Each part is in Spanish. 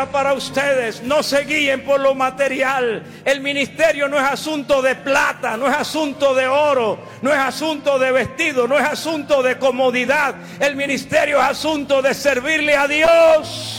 palabra para ustedes: no se guíen por lo material. El ministerio no es asunto de plata, no es asunto de oro, no es asunto de vestido, no es asunto de comodidad. El ministerio es asunto de servirle a Dios.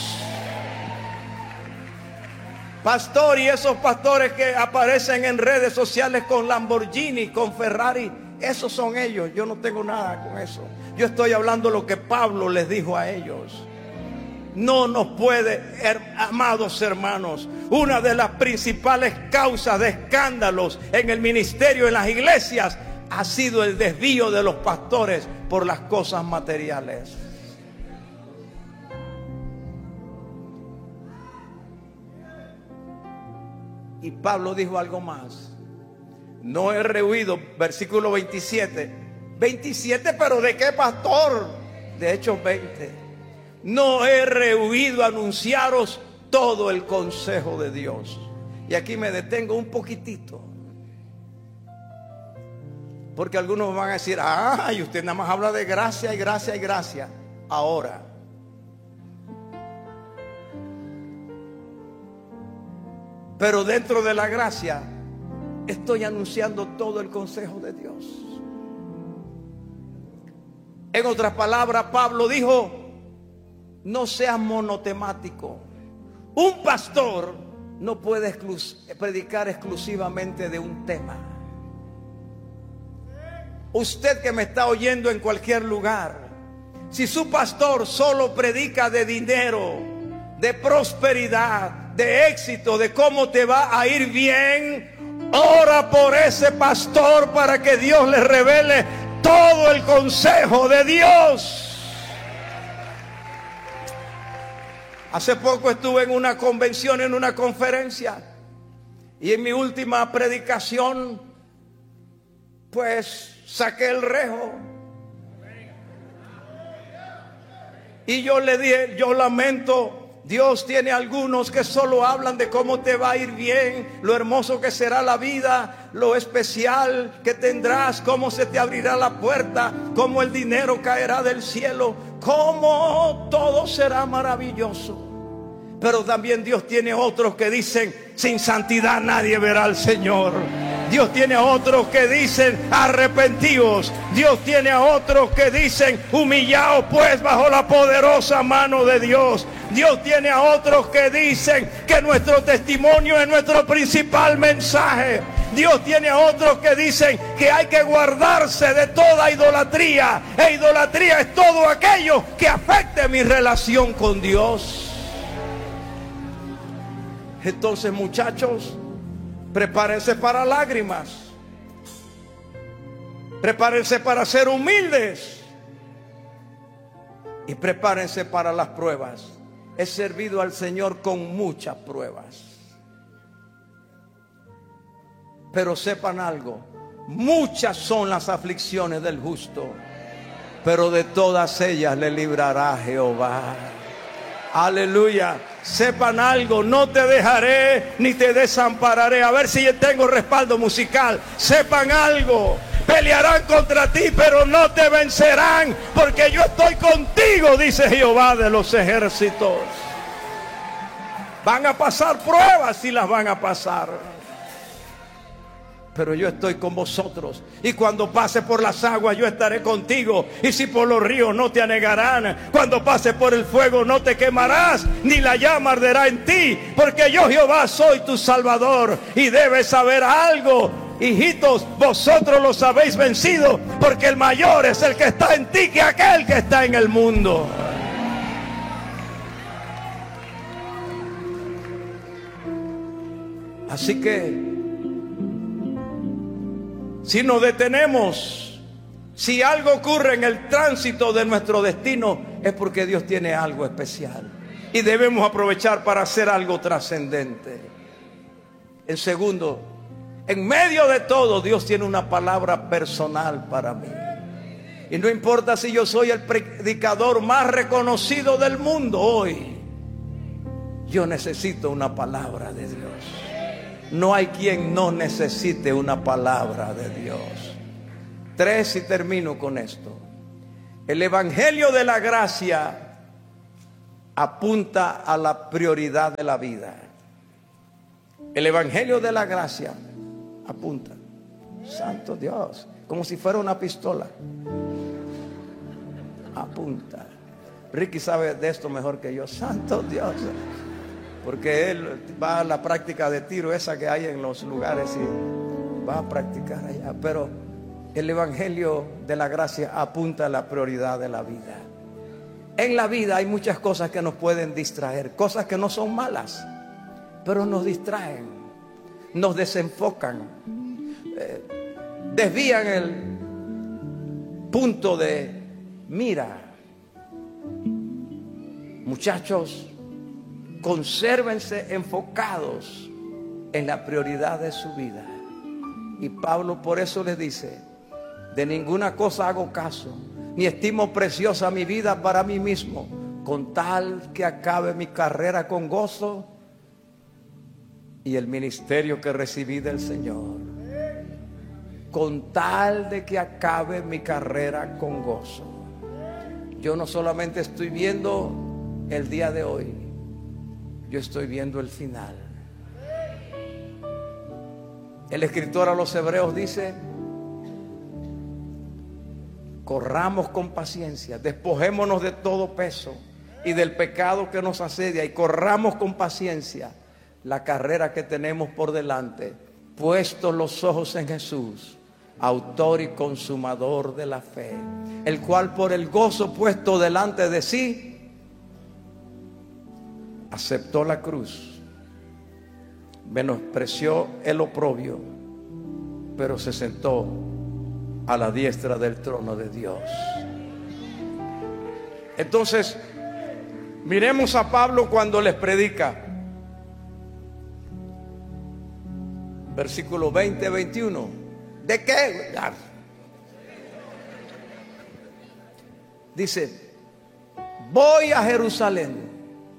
Pastor, y esos pastores que aparecen en redes sociales con Lamborghini, con Ferrari, esos son ellos. Yo no tengo nada con eso. Yo estoy hablando lo que Pablo les dijo a ellos. No nos puede, amados hermanos, una de las principales causas de escándalos en el ministerio, en las iglesias, ha sido el desvío de los pastores por las cosas materiales. Y Pablo dijo algo más: no he rehuido, versículo 27, pero ¿de qué pastor? De Hechos 20, no he rehuido anunciaros todo el consejo de Dios. Y aquí me detengo un poquitito, porque algunos van a decir: y usted nada más habla de gracia y gracia y gracia. Ahora, pero dentro de la gracia estoy anunciando todo el consejo de Dios. En otras palabras, Pablo dijo: no seas monotemático. Un pastor no puede predicar exclusivamente de un tema. Usted que me está oyendo en cualquier lugar, si su pastor solo predica de dinero, de prosperidad, de éxito, de cómo te va a ir bien, ora por ese pastor para que Dios le revele todo el consejo de Dios. Hace poco estuve en una convención, en una conferencia, y en mi última predicación pues saqué el rejo y yo le dije: yo lamento, Dios tiene algunos que solo hablan de cómo te va a ir bien, lo hermoso que será la vida, lo especial que tendrás, cómo se te abrirá la puerta, cómo el dinero caerá del cielo, cómo todo será maravilloso. Pero también Dios tiene otros que dicen: sin santidad nadie verá al Señor. Dios tiene a otros que dicen: arrepentíos. Dios tiene a otros que dicen: humillaos pues bajo la poderosa mano de Dios. Dios tiene a otros que dicen que nuestro testimonio es nuestro principal mensaje. Dios tiene a otros que dicen que hay que guardarse de toda idolatría. E idolatría es todo aquello que afecte mi relación con Dios. Entonces, muchachos, prepárense para lágrimas. Prepárense para ser humildes. Y prepárense para las pruebas. He servido al Señor con muchas pruebas. Pero sepan algo: muchas son las aflicciones del justo, pero de todas ellas le librará Jehová. Aleluya. Sepan algo: no te dejaré ni te desampararé. A ver si yo tengo respaldo musical. Sepan algo: pelearán contra ti, pero no te vencerán, porque yo estoy contigo, dice Jehová de los ejércitos. Van a pasar pruebas, y las van a pasar, pero yo estoy con vosotros. Y cuando pase por las aguas, yo estaré contigo. Y si por los ríos, no te anegarán. Cuando pase por el fuego, no te quemarás, ni la llama arderá en ti, porque yo, Jehová, soy tu Salvador. Y debes saber algo: hijitos, vosotros los habéis vencido, porque el mayor es el que está en ti que aquel que está en el mundo. Así que, si nos detenemos, si algo ocurre en el tránsito de nuestro destino, es porque Dios tiene algo especial y debemos aprovechar para hacer algo trascendente. En segundo, en medio de todo, Dios tiene una palabra personal para mí. Y no importa si yo soy el predicador más reconocido del mundo hoy, yo necesito una palabra de Dios. No hay quien no necesite una palabra de Dios. 3, y termino con esto. El evangelio de la gracia apunta a la prioridad de la vida. El Evangelio de la gracia apunta. Santo Dios, como si fuera una pistola. Apunta. Ricky sabe de esto mejor que yo. Santo Dios. Porque él va a la práctica de tiro esa que hay en los lugares y va a practicar allá. Pero el Evangelio de la gracia apunta a la prioridad de la vida. En la vida hay muchas cosas que nos pueden distraer, cosas que no son malas, pero nos distraen, nos desenfocan, desvían el punto de mira. Muchachos, consérvense enfocados en la prioridad de su vida. Y Pablo por eso les dice: de ninguna cosa hago caso, ni estimo preciosa mi vida para mí mismo, con tal que acabe mi carrera con gozo y el ministerio que recibí del Señor. Con tal de que acabe mi carrera con gozo. Yo no solamente estoy viendo el día de hoy, yo estoy viendo el final. El escritor a los Hebreos dice: corramos con paciencia, despojémonos de todo peso y del pecado que nos asedia, y corramos con paciencia la carrera que tenemos por delante, puestos los ojos en Jesús, autor y consumador de la fe, el cual por el gozo puesto delante de sí aceptó la cruz, menospreció el oprobio, pero se sentó a la diestra del trono de Dios. Entonces, miremos a Pablo cuando les predica. Versículo 20-21. ¿De qué? Dice: voy a Jerusalén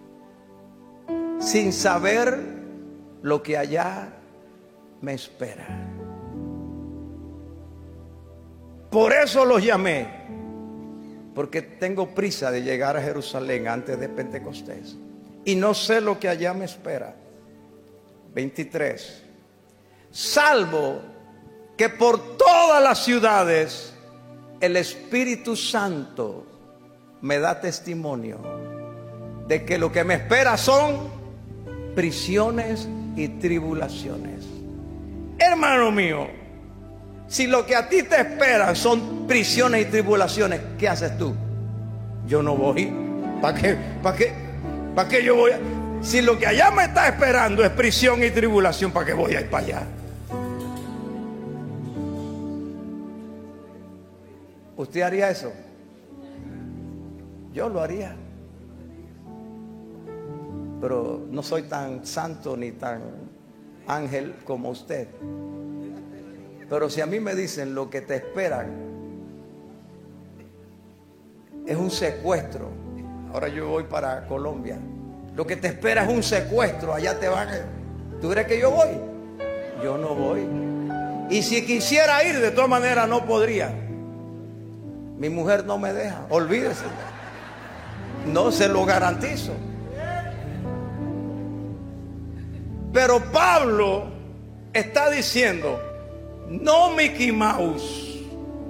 sin saber lo que allá me espera. Por eso los llamé, porque tengo prisa de llegar a Jerusalén antes de Pentecostés, y no sé lo que allá me espera. 23. Salvo que por todas las ciudades el Espíritu Santo me da testimonio de que lo que me espera son prisiones y tribulaciones. Hermano mío, si lo que a ti te espera son prisiones y tribulaciones, ¿qué haces tú? Yo no voy. ¿Para qué yo voy? Si lo que allá me está esperando es prisión y tribulación, ¿para qué voy a ir para allá? ¿Usted haría eso? Yo lo haría. Pero no soy tan santo ni tan ángel como usted. Pero si a mí me dicen lo que te esperan es un secuestro, ahora yo voy para Colombia, lo que te espera es un secuestro, allá te van. ¿Tú crees que yo voy? Yo no voy. Y si quisiera ir, de todas maneras no podría. Mi mujer no me deja, olvídese. No se lo garantizo. Pero Pablo está diciendo: no Mickey Mouse,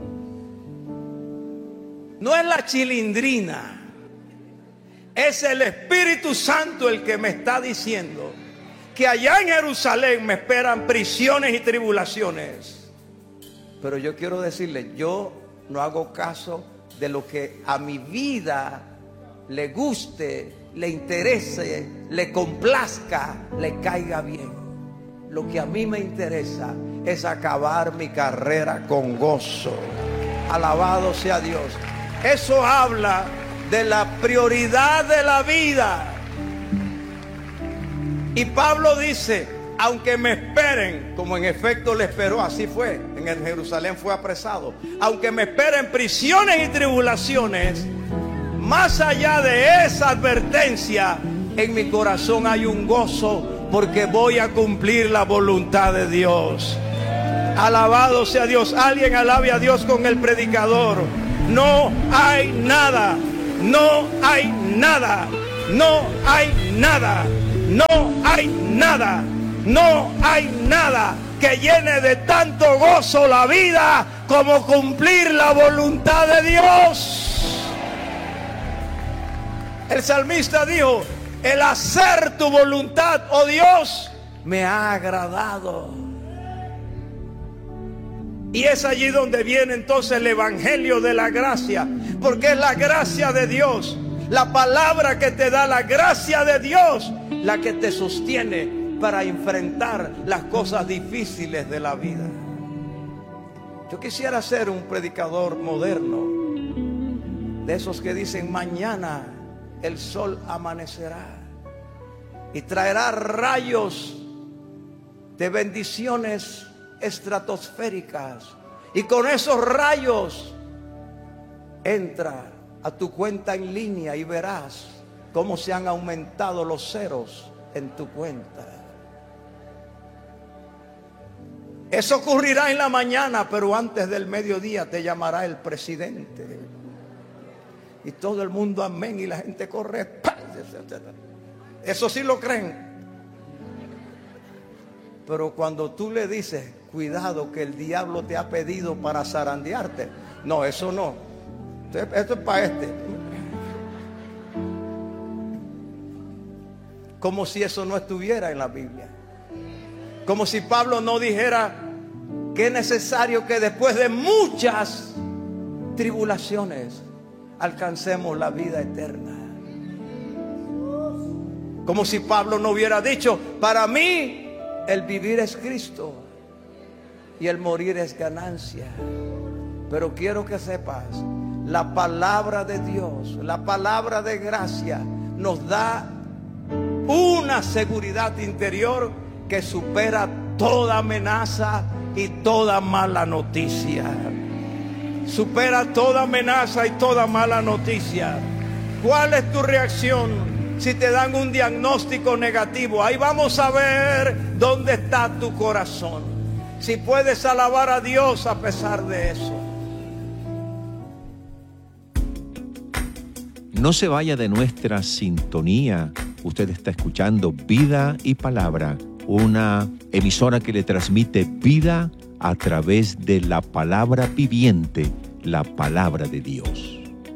no es la chilindrina, es el Espíritu Santo el que me está diciendo que allá en Jerusalén me esperan prisiones y tribulaciones. Pero yo quiero decirle, yo no hago caso de lo que a mi vida le guste, le interese, le complazca, le caiga bien. Lo que a mí me interesa es acabar mi carrera con gozo. Alabado sea Dios. Eso habla de la prioridad de la vida. Y Pablo dice: aunque me esperen, como en efecto le esperó, así fue, en el Jerusalén fue apresado, aunque me esperen prisiones y tribulaciones, más allá de esa advertencia, en mi corazón hay un gozo, porque voy a cumplir la voluntad de Dios. Alabado sea Dios. Alguien alabe a Dios con el predicador. No hay nada No hay nada, no hay nada, no hay nada que llene de tanto gozo la vida como cumplir la voluntad de Dios. El salmista dijo: el hacer tu voluntad, oh Dios, me ha agradado. Y es allí donde viene entonces el evangelio de la gracia, porque es la gracia de Dios, la palabra que te da la gracia de Dios, la que te sostiene para enfrentar las cosas difíciles de la vida. Yo quisiera ser un predicador moderno, de esos que dicen: mañana el sol amanecerá y traerá rayos de bendiciones estratosféricas, y con esos rayos entra a tu cuenta en línea y verás cómo se han aumentado los ceros en tu cuenta. Eso ocurrirá en la mañana, pero antes del mediodía te llamará el presidente y todo el mundo amén, y la gente corre. Eso sí lo creen. Pero cuando tú le dices: cuidado que el diablo te ha pedido para zarandearte, no, eso no, esto es para este. Como si eso no estuviera en la Biblia. Como si Pablo no dijera que es necesario que después de muchas tribulaciones alcancemos la vida eterna. Como si Pablo no hubiera dicho: para mí el vivir es Cristo y el morir es ganancia. Pero quiero que sepas, la palabra de Dios, la palabra de gracia, nos da una seguridad interior que supera toda amenaza y toda mala noticia. Supera toda amenaza y toda mala noticia. ¿Cuál es tu reacción si te dan un diagnóstico negativo? Ahí vamos a ver dónde está tu corazón. Si puedes alabar a Dios a pesar de eso. No se vaya de nuestra sintonía. Usted está escuchando Vida y Palabra, una emisora que le transmite vida a través de la palabra viviente, la palabra de Dios.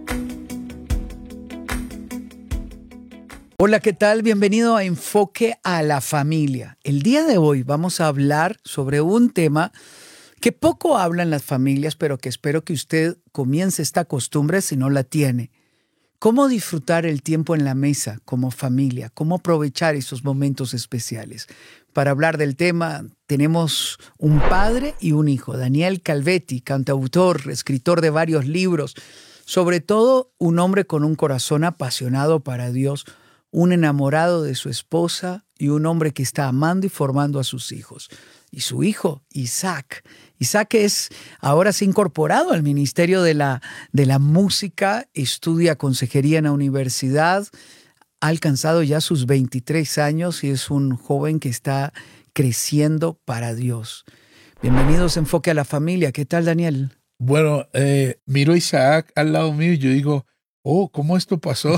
Hola, ¿qué tal? Bienvenido a Enfoque a la Familia. El día de hoy vamos a hablar sobre un tema que poco hablan las familias, pero que espero que usted comience esta costumbre si no la tiene. ¿Cómo disfrutar el tiempo en la mesa como familia? ¿Cómo aprovechar esos momentos especiales? Para hablar del tema tenemos un padre y un hijo, Daniel Calvetti, cantautor, escritor de varios libros, sobre todo un hombre con un corazón apasionado para Dios, un enamorado de su esposa y un hombre que está amando y formando a sus hijos. Y su hijo, Isaac. Isaac ahora se ha incorporado al ministerio de la música, estudia consejería en la universidad, ha alcanzado ya sus 23 años y es un joven que está creciendo para Dios. Bienvenidos a Enfoque a la Familia. ¿Qué tal, Daniel? Bueno, miro a Isaac al lado mío y yo digo: oh, ¿cómo esto pasó?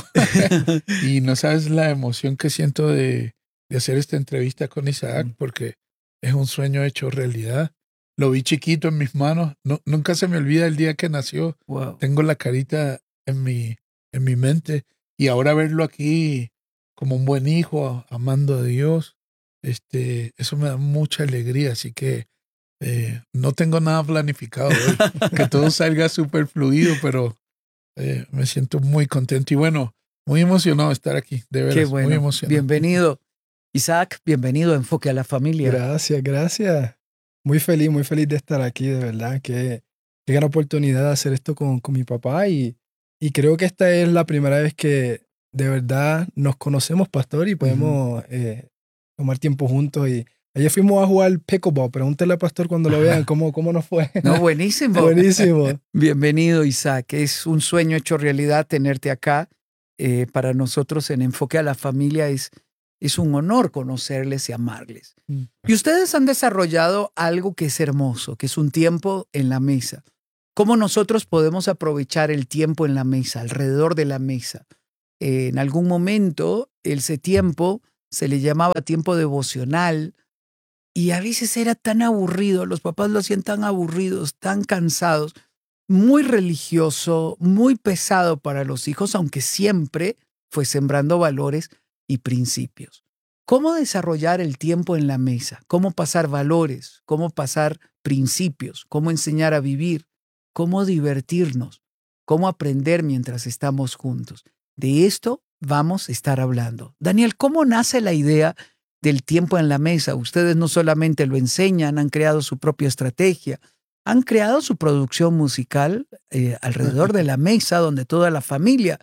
Y no sabes la emoción que siento de hacer esta entrevista con Isaac, porque es un sueño hecho realidad. Lo vi chiquito en mis manos. Nunca se me olvida el día que nació. Wow. Tengo la carita en mi mente. Y ahora verlo aquí como un buen hijo, amando a Dios, eso me da mucha alegría. Así que no tengo nada planificado hoy. Que todo salga súper fluido, pero me siento muy contento y bueno, muy emocionado de estar aquí, de veras. Qué bueno. Muy emocionado. Bienvenido, Isaac, bienvenido a Enfoque a la Familia. Gracias. Muy feliz de estar aquí, de verdad. Qué gran oportunidad de hacer esto con mi papá y creo que esta es la primera vez que de verdad nos conocemos, pastor, y podemos tomar tiempo juntos. Y ayer fuimos a jugar pickleball. Pregúntale al pastor cuando lo vean cómo nos fue. No, buenísimo. Buenísimo. Bienvenido, Isaac. Es un sueño hecho realidad tenerte acá. Para nosotros en Enfoque a la Familia es un honor conocerles y amarles. Y ustedes han desarrollado algo que es hermoso, que es un tiempo en la mesa. ¿Cómo nosotros podemos aprovechar el tiempo en la mesa, alrededor de la mesa? En algún momento, ese tiempo se le llamaba tiempo devocional y a veces era tan aburrido, los papás lo hacían tan aburridos, tan cansados, muy religioso, muy pesado para los hijos, aunque siempre fue sembrando valores y principios. ¿Cómo desarrollar el tiempo en la mesa? ¿Cómo pasar valores? ¿Cómo pasar principios? ¿Cómo enseñar a vivir? ¿Cómo divertirnos? ¿Cómo aprender mientras estamos juntos? De esto vamos a estar hablando. Daniel, ¿cómo nace la idea del tiempo en la mesa? Ustedes no solamente lo enseñan, han creado su propia estrategia, han creado su producción musical alrededor de la mesa donde toda la familia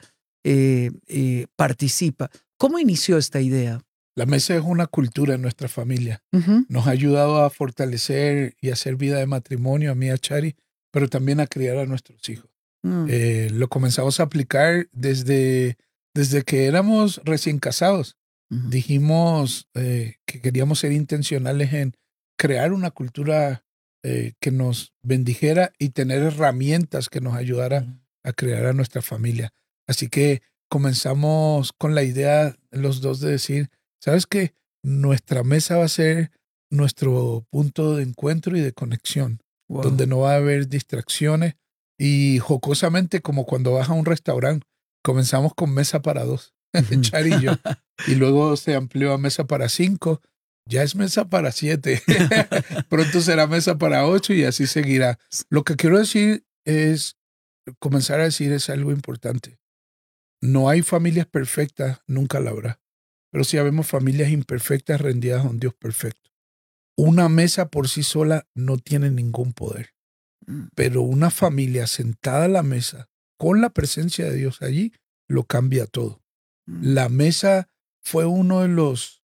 participa. ¿Cómo inició esta idea? La mesa es una cultura en nuestra familia. Uh-huh. Nos ha ayudado a fortalecer y hacer vida de matrimonio a mí y a Chari, pero también a criar a nuestros hijos. Lo comenzamos a aplicar desde que éramos recién casados. Uh-huh. Dijimos que queríamos ser intencionales en crear una cultura que nos bendijera y tener herramientas que nos ayudaran a crear a nuestra familia. Así que comenzamos con la idea los dos de decir, ¿sabes qué? Nuestra mesa va a ser nuestro punto de encuentro y de conexión, Wow. donde no va a haber distracciones. Y jocosamente, como cuando vas a un restaurante, comenzamos con mesa para 2, Chari y yo, y luego se amplió a mesa para 5, ya es mesa para 7, pronto será mesa para 8 y así seguirá. Lo que quiero decir es, comenzar a decir es algo importante. No hay familias perfectas, nunca la habrá, pero sí habemos familias imperfectas rendidas a un Dios perfecto. Una mesa por sí sola no tiene ningún poder. Pero una familia sentada a la mesa, con la presencia de Dios allí, lo cambia todo. La mesa fue uno de los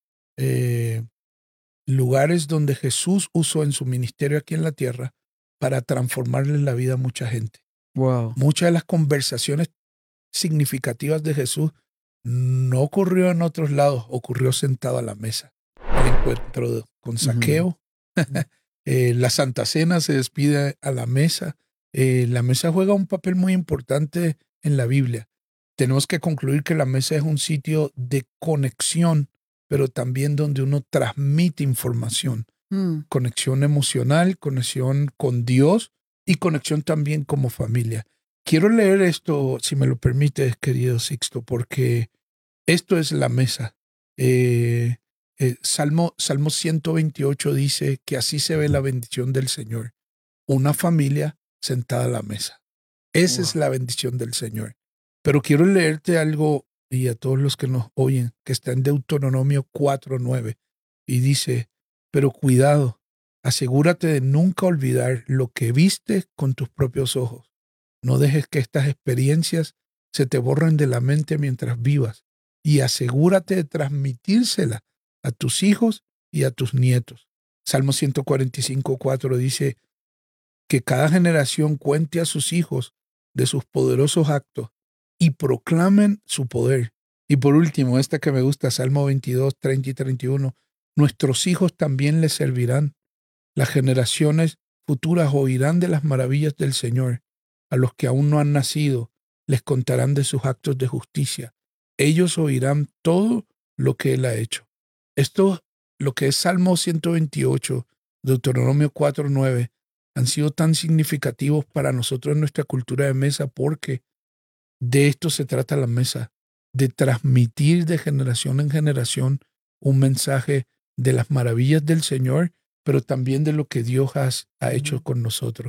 lugares donde Jesús usó en su ministerio aquí en la tierra para transformarle la vida a mucha gente. Wow. Muchas de las conversaciones significativas de Jesús no ocurrió en otros lados, ocurrió sentado a la mesa. El encuentro con Zaqueo, la Santa Cena se despide a la mesa. La mesa juega un papel muy importante en la Biblia. Tenemos que concluir que la mesa es un sitio de conexión, pero también donde uno transmite información. Conexión emocional, conexión con Dios y conexión también como familia. Quiero leer esto, si me lo permites, querido Sixto, porque esto es la mesa. Salmo 128 dice que así se ve la bendición del Señor. Una familia sentada a la mesa. Esa es la bendición del Señor. Pero quiero leerte algo, y a todos los que nos oyen, que está en Deuteronomio 4:9, y dice, pero cuidado, asegúrate de nunca olvidar lo que viste con tus propios ojos. No dejes que estas experiencias se te borren de la mente mientras vivas, y asegúrate de transmitírselas a tus hijos y a tus nietos. Salmo 145:4 dice que cada generación cuente a sus hijos de sus poderosos actos y proclamen su poder. Y por último, esta que me gusta, Salmo 22:30 y 31, nuestros hijos también les servirán. Las generaciones futuras oirán de las maravillas del Señor. A los que aún no han nacido les contarán de sus actos de justicia. Ellos oirán todo lo que Él ha hecho. Esto, lo que es Salmo 128, Deuteronomio 4:9, han sido tan significativos para nosotros en nuestra cultura de mesa porque de esto se trata la mesa, de transmitir de generación en generación un mensaje de las maravillas del Señor, pero también de lo que Dios ha hecho con nosotros.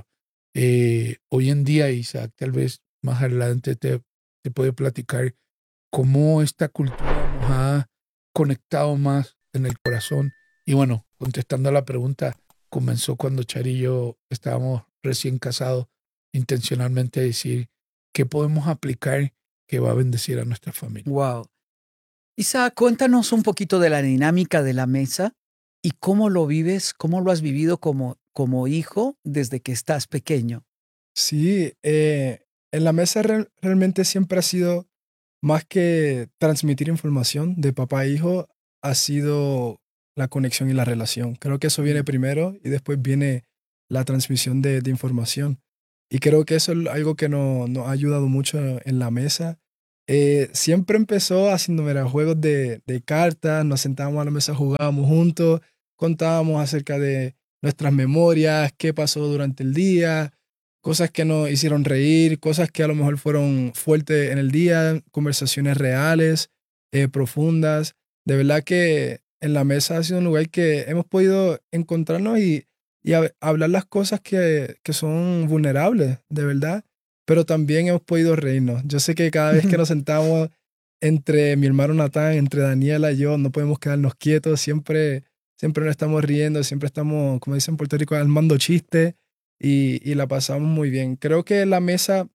Hoy en día, Isaac, tal vez más adelante te puede platicar cómo esta cultura nos ha conectado más en el corazón. Y bueno, contestando a la pregunta, comenzó cuando Chari y yo estábamos recién casados, intencionalmente decir qué podemos aplicar que va a bendecir a nuestra familia. Wow. Isaac, cuéntanos un poquito de la dinámica de la mesa y cómo lo vives, cómo lo has vivido como hijo desde que estás pequeño. Sí, en la mesa realmente siempre ha sido más que transmitir información de papá e hijo, ha sido la conexión y la relación. Creo que eso viene primero y después viene la transmisión de información. Y creo que eso es algo que nos ha ayudado mucho en la mesa. Siempre empezó haciendo mira, juegos de cartas, nos sentábamos a la mesa, jugábamos juntos, contábamos acerca de nuestras memorias, qué pasó durante el día, cosas que nos hicieron reír, cosas que a lo mejor fueron fuertes en el día, conversaciones reales, profundas. De verdad que en la mesa ha sido un lugar que hemos podido encontrarnos y hablar las cosas que son vulnerables, de verdad, pero también hemos podido reírnos. Yo sé que cada vez que nos sentamos entre mi hermano Natán, entre Daniela y yo, no podemos quedarnos quietos, siempre nos estamos riendo, siempre estamos, como dicen en Puerto Rico, armando chistes y la pasamos muy bien. Creo que la mesa,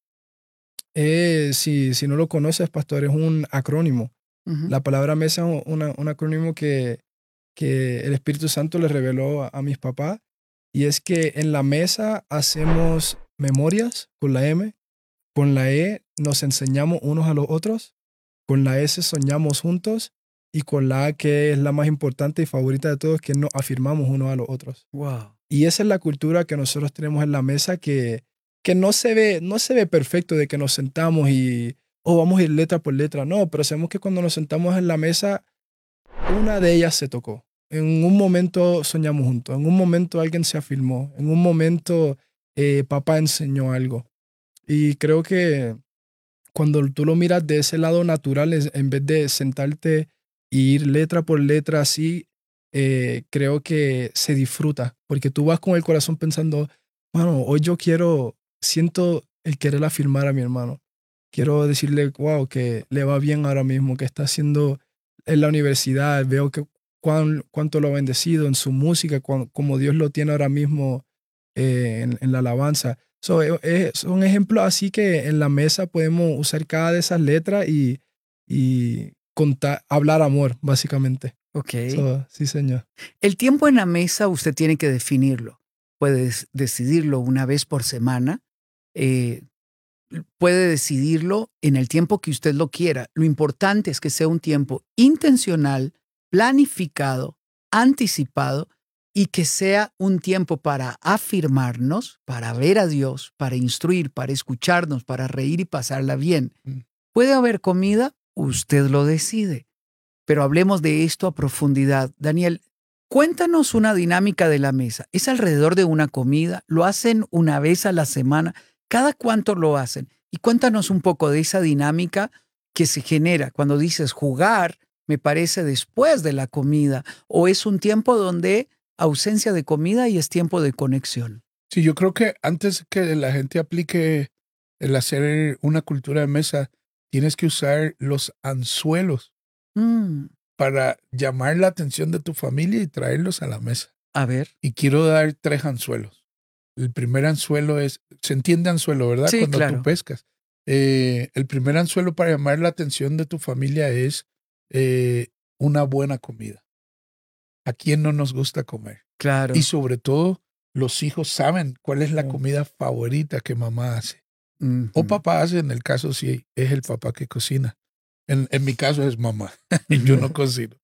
si no lo conoces, pastor, es un acrónimo. Ujú. La palabra mesa es un acrónimo que el Espíritu Santo le reveló a mis papás. Y es que en la mesa hacemos memorias con la M, con la E nos enseñamos unos a los otros, con la S soñamos juntos y con la A, que es la más importante y favorita de todos, que nos afirmamos unos a los otros. Wow. Y esa es la cultura que nosotros tenemos en la mesa que no se ve perfecto de que nos sentamos y vamos a ir letra por letra. No, pero sabemos que cuando nos sentamos en la mesa, una de ellas se tocó. En un momento soñamos juntos, en un momento alguien se afirmó, en un momento papá enseñó algo. Y creo que cuando tú lo miras de ese lado natural, en vez de sentarte y ir letra por letra así, creo que se disfruta, porque tú vas con el corazón pensando, bueno, hoy siento el querer afirmar a mi hermano. Quiero decirle, wow, que le va bien ahora mismo, que está haciendo en la universidad, veo que cuánto lo ha bendecido en su música, como Dios lo tiene ahora mismo en la alabanza. Son ejemplos así que en la mesa podemos usar cada de esas letras y hablar amor, básicamente. Ok. Sí, señor. El tiempo en la mesa usted tiene que definirlo. Puedes decidirlo una vez por semana. Puede decidirlo en el tiempo que usted lo quiera. Lo importante es que sea un tiempo intencional, planificado, anticipado y que sea un tiempo para afirmarnos, para ver a Dios, para instruir, para escucharnos, para reír y pasarla bien. ¿Puede haber comida? Usted lo decide. Pero hablemos de esto a profundidad. Daniel, cuéntanos una dinámica de la mesa. ¿Es alrededor de una comida? ¿Lo hacen una vez a la semana? ¿Cada cuánto lo hacen? Y cuéntanos un poco de esa dinámica que se genera cuando dices jugar, me parece después de la comida, o es un tiempo donde ausencia de comida y es tiempo de conexión. Sí, yo creo que antes que la gente aplique el hacer una cultura de mesa, tienes que usar los anzuelos para llamar la atención de tu familia y traerlos a la mesa. A ver. Y quiero dar 3 anzuelos. El primer anzuelo se entiende anzuelo, ¿verdad? Sí, Cuando claro. tú pescas. El primer anzuelo para llamar la atención de tu familia es una buena comida. ¿A quién no nos gusta comer? Claro. Y sobre todo, los hijos saben cuál es la comida favorita que mamá hace. O papá hace, en el caso si es el papá que cocina. En mi caso es mamá. Yo no cocino.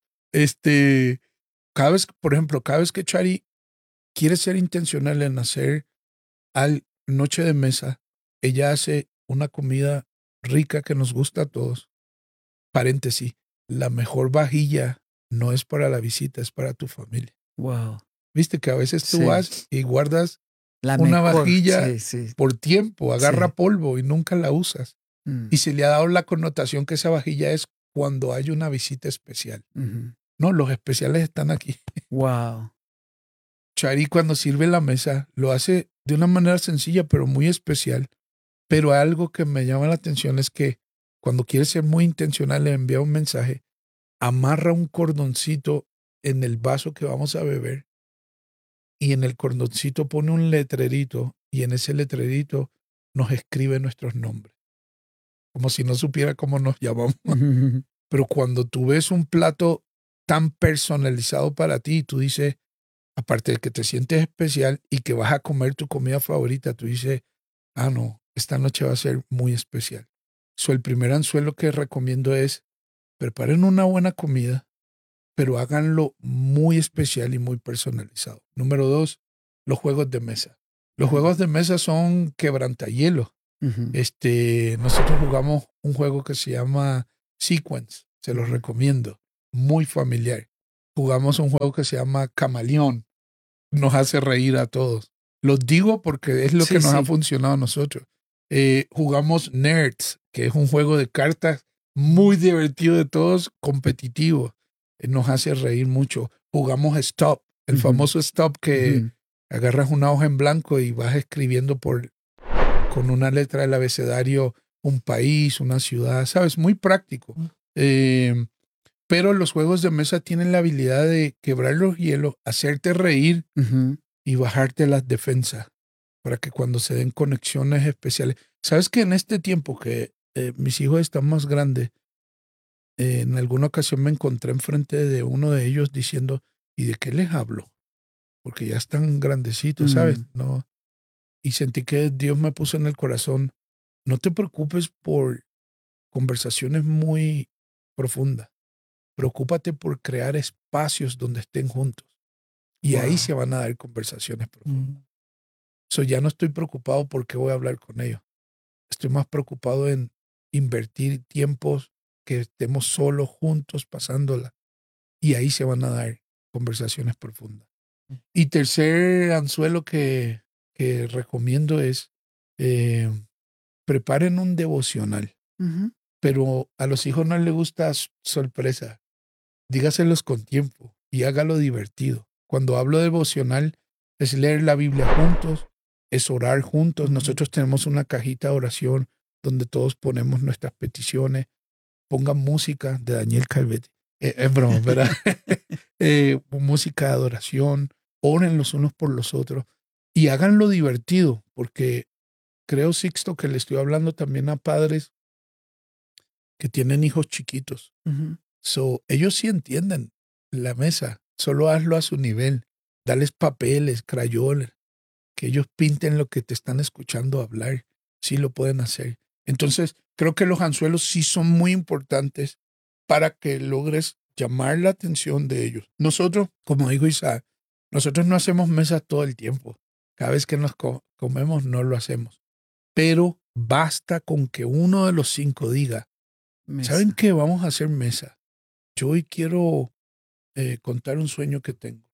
Por ejemplo, cada vez que Chari quiere ser intencional en hacer noche de mesa, ella hace una comida rica que nos gusta a todos. Paréntesis, la mejor vajilla no es para la visita, es para tu familia. Wow. Viste que a veces tú Sí. vas y guardas La una mejor. vajilla Sí. por tiempo, agarra Sí. polvo y nunca la usas. Mm. Y se le ha dado la connotación que esa vajilla es cuando hay una visita especial. Ujú. No, los especiales están aquí. Wow. Chari cuando sirve la mesa lo hace de una manera sencilla pero muy especial. Pero algo que me llama la atención es que cuando quiere ser muy intencional le envía un mensaje, amarra un cordoncito en el vaso que vamos a beber y en el cordoncito pone un letrerito y en ese letrerito nos escribe nuestros nombres. Como si no supiera cómo nos llamamos. Pero cuando tú ves un plato tan personalizado para ti, tú dices, aparte de que te sientes especial y que vas a comer tu comida favorita, tú dices, no, esta noche va a ser muy especial. El primer anzuelo que recomiendo es, preparen una buena comida, pero háganlo muy especial y muy personalizado. Número 2, los juegos de mesa. Los juegos de mesa son quebrantahielo. Ujú. Nosotros jugamos un juego que se llama Sequence, se los recomiendo, muy familiar. Jugamos un juego que se llama Camaleón, nos hace reír a todos. Los digo porque es lo Sí, que nos ha sí. funcionado a nosotros. Jugamos Nerds, que es un juego de cartas muy divertido de todos, competitivo. Nos hace reír mucho. Jugamos Stop, el Ujú. famoso Stop que Ujú. agarras una hoja en blanco y vas escribiendo con una letra del abecedario un país, una ciudad, ¿sabes? Muy práctico. Pero los juegos de mesa tienen la habilidad de quebrar los hielos, hacerte reír Ujú. y bajarte las defensas para que cuando se den conexiones especiales. ¿Sabes que en este tiempo que mis hijos están más grandes, en alguna ocasión me encontré enfrente de uno de ellos diciendo, ¿y de qué les hablo? Porque ya están grandecitos, ¿sabes? Mm. No. Y sentí que Dios me puso en el corazón, no te preocupes por conversaciones muy profundas, preocúpate por crear espacios donde estén juntos. Y ahí Wow. se van a dar conversaciones profundas. Mm. So, ya no estoy preocupado por qué voy a hablar con ellos. Estoy más preocupado en invertir tiempos que estemos solos, juntos, pasándola. Y ahí se van a dar conversaciones profundas. Y tercer anzuelo que recomiendo es preparen un devocional. Ujú. Pero a los hijos no les gusta sorpresa. Dígaselos con tiempo y hágalo divertido. Cuando hablo de devocional, es leer la Biblia juntos, es orar juntos. Ujú. Nosotros tenemos una cajita de oración donde todos ponemos nuestras peticiones. Pongan música de Daniel Calvetti. Es broma, ¿verdad? Música de adoración. Oren los unos por los otros y háganlo divertido, porque creo, Sixto, que le estoy hablando también a padres que tienen hijos chiquitos. Ujú. So, ellos sí entienden la mesa, solo hazlo a su nivel. Dales papeles, crayolas, que ellos pinten lo que te están escuchando hablar. Sí lo pueden hacer. Entonces, creo que los anzuelos sí son muy importantes para que logres llamar la atención de ellos. Nosotros, como dijo Isaac, nosotros no hacemos mesa todo el tiempo. Cada vez que nos comemos, no lo hacemos. Pero basta con que uno de los 5 diga, ¿saben Mesa. qué? Vamos a hacer mesa. Yo hoy quiero contar un sueño que tengo.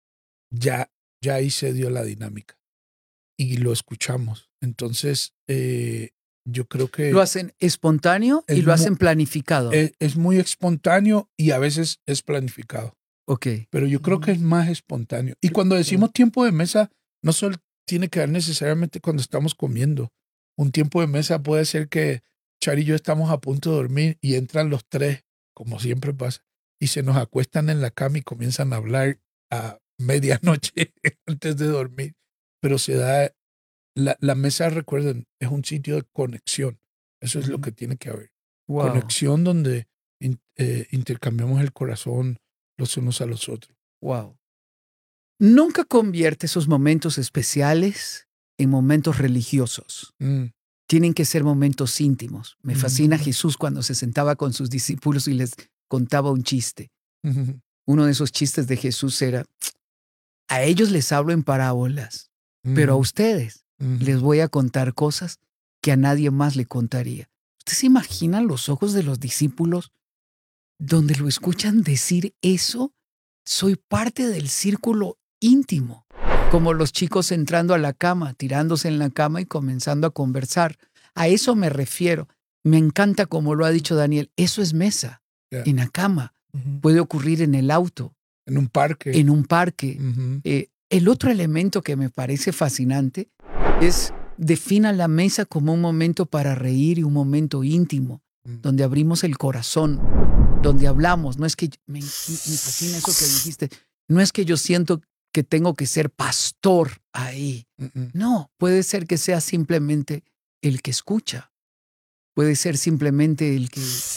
Ya ahí se dio la dinámica y lo escuchamos. Entonces, yo creo Lo que hacen espontáneo y es, lo hacen planificado. es muy espontáneo y a veces es planificado, Ok. pero yo creo que es más espontáneo. Y cuando decimos tiempo de mesa, no solo tiene que ver necesariamente cuando estamos comiendo. Un tiempo de mesa puede ser que Chari y yo estamos a punto de dormir y entran los 3, como siempre pasa, y se nos acuestan en la cama y comienzan a hablar a medianoche antes de dormir. Pero se da, la mesa, recuerden, es un sitio de conexión. Eso es lo Ujú. que tiene que haber. Wow. Conexión donde intercambiamos el corazón los unos a los otros. Wow. Nunca convierte esos momentos especiales en momentos religiosos. Mm. Tienen que ser momentos íntimos. Me fascina Mm. Jesús cuando se sentaba con sus discípulos y les contaba un chiste. Ujú. Uno de esos chistes de Jesús era, a ellos les hablo en parábolas, pero a Ujú. ustedes Ujú. les voy a contar cosas que a nadie más le contaría. ¿Usted se imagina los ojos de los discípulos donde lo escuchan decir eso? Soy parte del círculo íntimo, como los chicos entrando a la cama, tirándose en la cama y comenzando a conversar. A eso me refiero. Me encanta como lo ha dicho Daniel. Eso es mesa, Yeah. en la cama. Ujú. Puede ocurrir en el auto, En un parque. en un parque. Ujú. El otro elemento que me parece fascinante es defina la mesa como un momento para reír y un momento íntimo, Mm. donde abrimos el corazón, donde hablamos. No es que me fascina eso que dijiste. No es que yo siento que tengo que ser pastor ahí. Mm-mm. No, puede ser que sea simplemente el que escucha. Puede ser simplemente el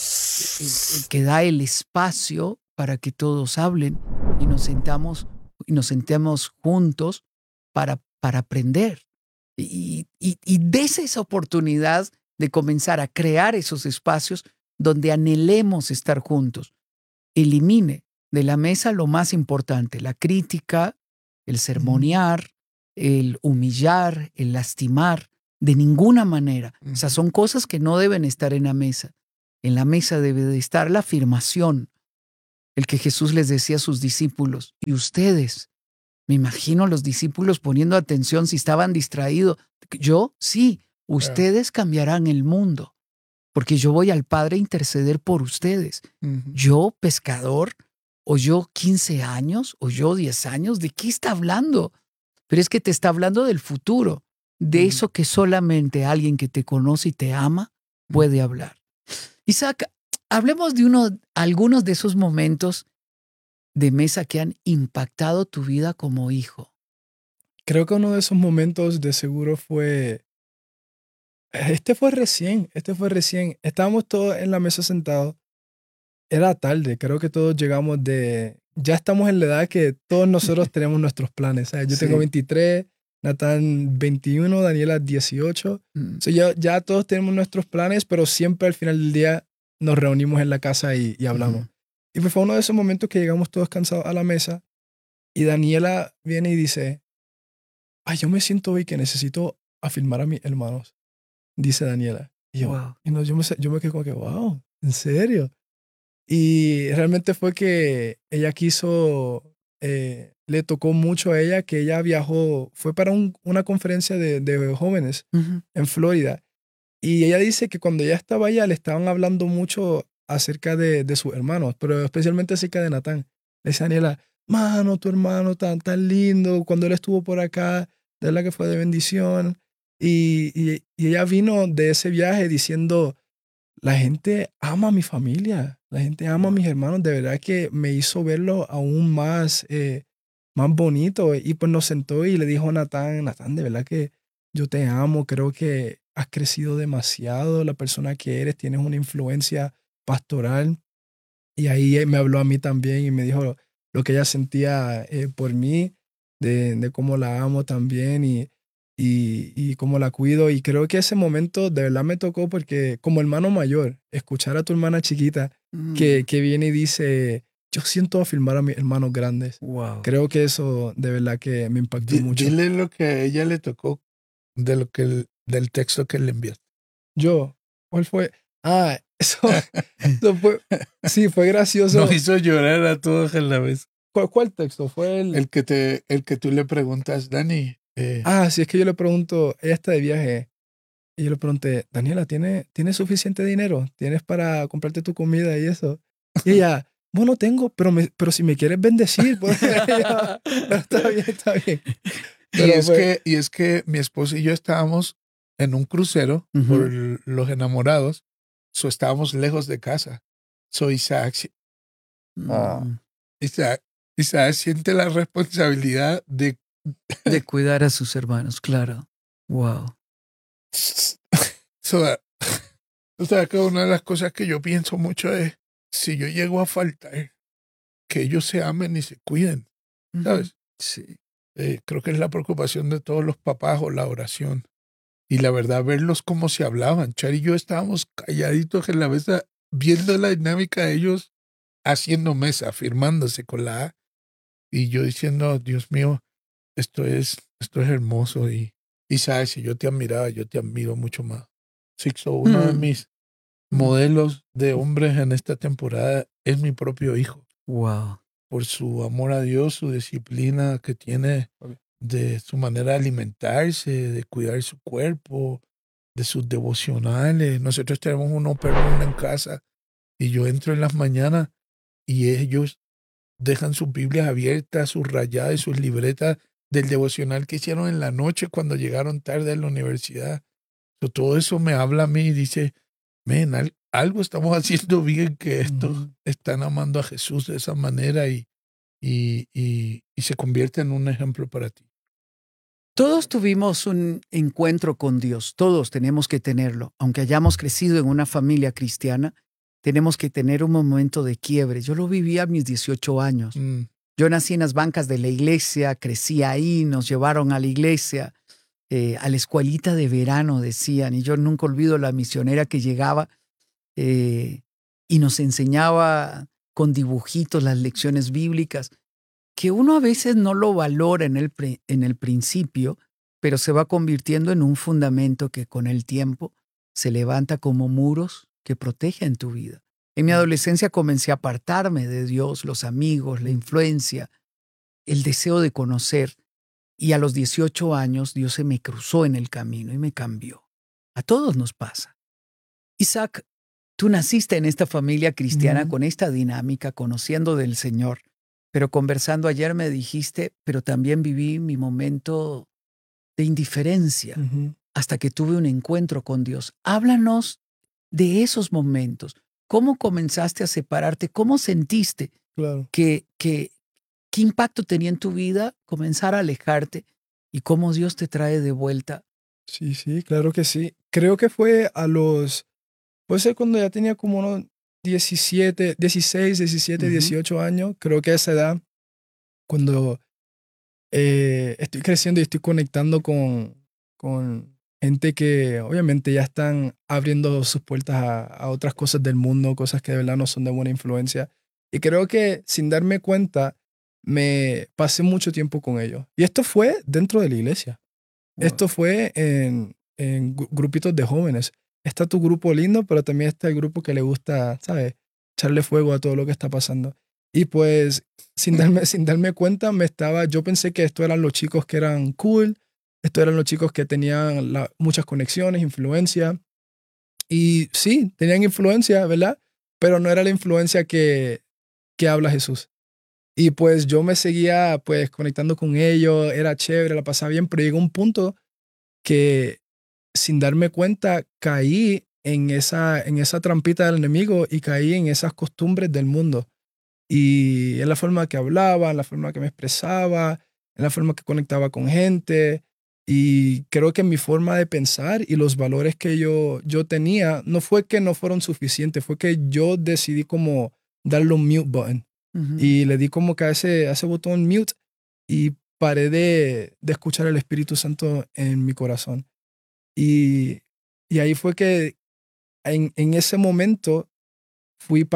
que da el espacio para que todos hablen y nos sentemos juntos para aprender. Y des esa oportunidad de comenzar a crear esos espacios donde anhelemos estar juntos. Elimine de la mesa lo más importante, la crítica, el sermonear, el humillar, el lastimar. de ninguna manera. O sea, son cosas que no deben estar en la mesa. En la mesa debe de estar la afirmación, el que Jesús les decía a sus discípulos, y ustedes, me imagino los discípulos poniendo atención si estaban distraídos. Yo, sí, ustedes cambiarán el mundo, porque yo voy al Padre a interceder por ustedes. Yo, pescador, o yo 15 años, o yo 10 años, ¿de qué está hablando? Pero es que te está hablando del futuro, de eso que solamente alguien que te conoce y te ama puede hablar. Isaac, hablemos de algunos de esos momentos de mesa que han impactado tu vida como hijo. Creo que uno de esos momentos de seguro fue... Este fue recién. Estábamos todos en la mesa sentados. Era tarde, creo que todos llegamos ya estamos en la edad que todos nosotros tenemos nuestros planes. ¿Sabes? Yo tengo 23, Natán 21, Daniela 18. Ya todos tenemos nuestros planes, pero siempre al final del día nos reunimos en la casa y hablamos. Y pues fue uno de esos momentos que llegamos todos cansados a la mesa y Daniela viene y dice, yo me siento hoy que necesito afirmar a mis hermanos, dice Daniela. Y yo, Wow. yo me quedé como que, wow, ¿en serio? Y realmente fue que ella le tocó mucho a ella que ella viajó, fue para una conferencia de jóvenes en Florida. Y ella dice que cuando ella estaba allá le estaban hablando mucho acerca de sus hermanos, pero especialmente acerca de Natán. Le dice Daniela, mano, tu hermano tan lindo, cuando él estuvo por acá, de verdad que fue de bendición. Y ella vino de ese viaje diciendo, la gente ama a mi familia, la gente ama a mis hermanos, de verdad que me hizo verlo aún más bonito. Y pues nos sentó y le dijo a Natán, de verdad que yo te amo, creo que has crecido demasiado, la persona que eres, tienes una influencia pastoral. Y ahí me habló a mí también y me dijo lo que ella sentía por mí, de cómo la amo también y cómo la cuido. Y creo que ese momento de verdad me tocó porque como hermano mayor, escuchar a tu hermana chiquita que viene y dice, yo siento afirmar a mis hermanos grandes. Wow. Creo que eso de verdad que me impactó mucho. Dile lo que a ella le tocó del texto que le enviaste. ¿Cuál fue? Eso fue, sí, fue gracioso. Nos hizo llorar a todos en la vez. ¿Cuál texto? Fue el que tú le preguntas, Dani. Sí, es que yo le pregunto, ella está de viaje, y yo le pregunté, Daniela, ¿tienes suficiente dinero? ¿Tienes para comprarte tu comida y eso? Y ella, bueno, tengo, pero si me quieres bendecir, pues. Está bien. Y es que mi esposa y yo estábamos en un crucero por los enamorados, estábamos lejos de casa. Isaac siente la responsabilidad de cuidar a sus hermanos, claro. Wow. O sea, que una de las cosas que yo pienso mucho es, si yo llego a faltar, que ellos se amen y se cuiden, ¿sabes? Sí. Creo que es la preocupación de todos los papás o la oración. Y la verdad, verlos cómo se hablaban. Char y yo estábamos calladitos en la mesa, viendo la dinámica de ellos haciendo mesa, firmándose con la A. Y yo diciendo, Dios mío, esto es hermoso. Y sabes, si yo te admiraba, yo te admiro mucho más. Sixto, uno de mis modelos de hombres en esta temporada es mi propio hijo. Wow. Por su amor a Dios, su disciplina que tiene, de su manera de alimentarse, de cuidar su cuerpo, de sus devocionales. Nosotros tenemos un open room en casa y yo entro en las mañanas y ellos dejan sus Biblias abiertas, sus rayadas y sus libretas del devocional que hicieron en la noche cuando llegaron tarde a la universidad. Todo eso me habla a mí y dice, algo estamos haciendo bien, que estos están amando a Jesús de esa manera y se convierte en un ejemplo para ti. Todos tuvimos un encuentro con Dios, todos tenemos que tenerlo. Aunque hayamos crecido en una familia cristiana, tenemos que tener un momento de quiebre. Yo lo viví a mis 18 años. Yo nací en las bancas de la iglesia, crecí ahí, nos llevaron a la iglesia, a la escuelita de verano, decían, y yo nunca olvido la misionera que llegaba y nos enseñaba con dibujitos las lecciones bíblicas, que uno a veces no lo valora en el principio, pero se va convirtiendo en un fundamento que con el tiempo se levanta como muros que protegen tu vida. En mi adolescencia comencé a apartarme de Dios, los amigos, la influencia, el deseo de conocer. Y a los 18 años Dios se me cruzó en el camino y me cambió. A todos nos pasa. Isaac, tú naciste en esta familia cristiana con esta dinámica, conociendo del Señor, pero conversando ayer me dijiste, pero también viví mi momento de indiferencia hasta que tuve un encuentro con Dios. Háblanos de esos momentos. ¿Cómo comenzaste a separarte? ¿Cómo sentiste Claro. qué impacto tenía en tu vida comenzar a alejarte y cómo Dios te trae de vuelta? Sí, sí, claro que sí. Creo que fue puede ser cuando ya tenía como unos 16, 18 años. Creo que a esa edad, cuando estoy creciendo y estoy conectando con gente que obviamente ya están abriendo sus puertas a otras cosas del mundo, cosas que de verdad no son de buena influencia. Y creo que sin darme cuenta, me pasé mucho tiempo con ellos. Y esto fue dentro de la iglesia. Wow. Esto fue en grupitos de jóvenes. Está tu grupo lindo, pero también está el grupo que le gusta, ¿sabes? Echarle fuego a todo lo que está pasando. Y pues, sin darme cuenta, yo pensé que estos eran los chicos que eran cool, estos eran los chicos que tenían muchas conexiones, influencia. Y sí, tenían influencia, ¿verdad? Pero no era la influencia que habla Jesús. Y pues yo me seguía pues conectando con ellos, era chévere, la pasaba bien, pero llegó un punto que sin darme cuenta caí en esa trampita del enemigo y caí en esas costumbres del mundo. Y en la forma que hablaba, en la forma que me expresaba, en la forma que conectaba con gente. Y creo que mi forma de pensar y los valores que yo tenía no fue que no fueron suficientes, fue que yo decidí como darle un mute button. Y le di como que a ese botón mute y paré de escuchar el Espíritu Santo en mi corazón. Y ahí fue que en ese momento fui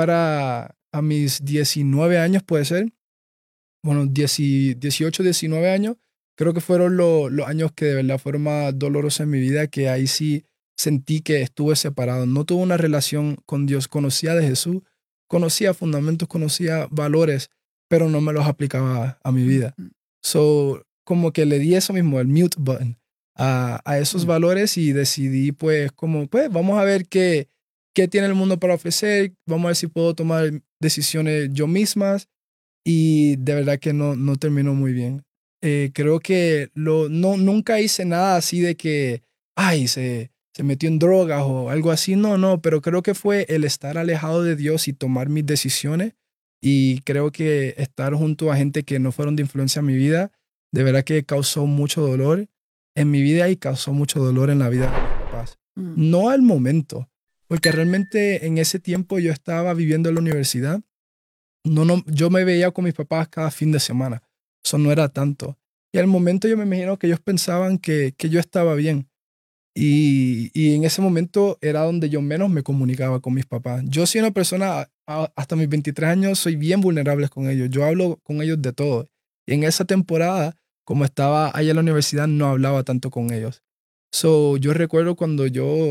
a mis 19 años, puede ser. Bueno, 18, 19 años. Creo que fueron los años que de verdad fueron más dolorosos en mi vida, que ahí sí sentí que estuve separado. No tuve una relación con Dios. Conocía de Jesús, conocía fundamentos, conocía valores, pero no me los aplicaba a mi vida. So, como que le di eso mismo, el mute button, a esos valores y decidí pues vamos a ver qué tiene el mundo para ofrecer, vamos a ver si puedo tomar decisiones yo mismas y de verdad que no terminó muy bien. Creo que nunca hice nada así de que, se metió en drogas o algo así, no, pero creo que fue el estar alejado de Dios y tomar mis decisiones y creo que estar junto a gente que no fueron de influencia en mi vida, de verdad que causó mucho dolor en mi vida y causó mucho dolor en la vida de mis papás. No al momento, porque realmente en ese tiempo yo estaba viviendo en la universidad. Yo me veía con mis papás cada fin de semana. Eso no era tanto. Y al momento yo me imagino que ellos pensaban que yo estaba bien. Y en ese momento era donde yo menos me comunicaba con mis papás. Yo soy una persona, hasta mis 23 años, soy bien vulnerable con ellos. Yo hablo con ellos de todo. Y en esa temporada, como estaba allá en la universidad, no hablaba tanto con ellos. So, yo recuerdo cuando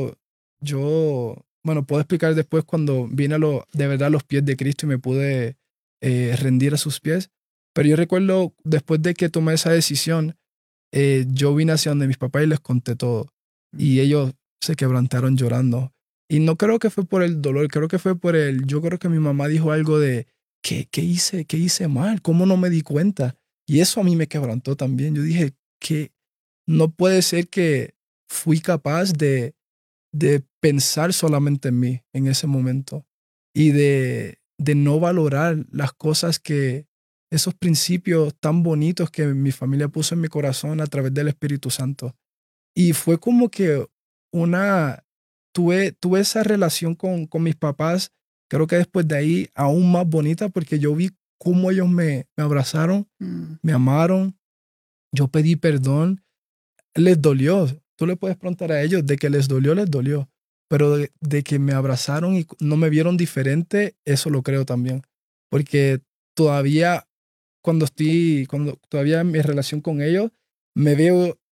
bueno, puedo explicar después cuando vine de verdad a los pies de Cristo y me pude rendir a sus pies. Pero yo recuerdo después de que tomé esa decisión, yo vine hacia donde mis papás y les conté todo. Y ellos se quebrantaron llorando. Y no creo que fue por el dolor, creo que fue yo creo que mi mamá dijo algo de, ¿qué hice mal? ¿Cómo no me di cuenta? Y eso a mí me quebrantó también. Yo dije que no puede ser que fui capaz de pensar solamente en mí en ese momento y de no valorar las cosas esos principios tan bonitos que mi familia puso en mi corazón a través del Espíritu Santo. Y fue como que tuve esa relación con mis papás, creo que después de ahí aún más bonita porque yo vi cómo ellos me abrazaron, me amaron, yo pedí perdón, les dolió. Tú le puedes preguntar a ellos de que les dolió. Pero de que me abrazaron y no me vieron diferente, eso lo creo también. Porque todavía, cuando todavía en mi relación con ellos, me veo